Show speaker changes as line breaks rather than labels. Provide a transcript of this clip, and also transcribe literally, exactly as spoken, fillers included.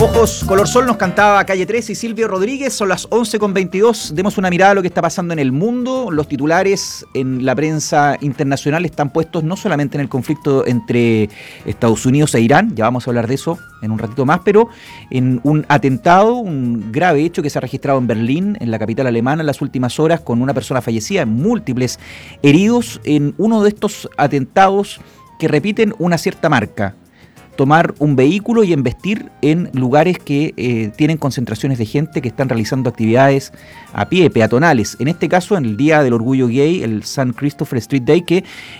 Ojos Color Sol nos cantaba Calle trece y Silvio Rodríguez. Son las once con veintidós. Demos una mirada a lo que está pasando en el mundo. Los titulares en la prensa internacional están puestos no solamente en el conflicto entre Estados Unidos e Irán, ya vamos a hablar de eso en un ratito más, pero en un atentado, un grave hecho que se ha registrado en Berlín, en la capital alemana, en las últimas horas, con una persona fallecida, múltiples heridos en uno de estos atentados que repiten una cierta marca: tomar un vehículo y embestir en lugares que eh, tienen concentraciones de gente que están realizando actividades a pie, peatonales. En este caso, en el Día del Orgullo Gay, el Saint Christopher Street Day, que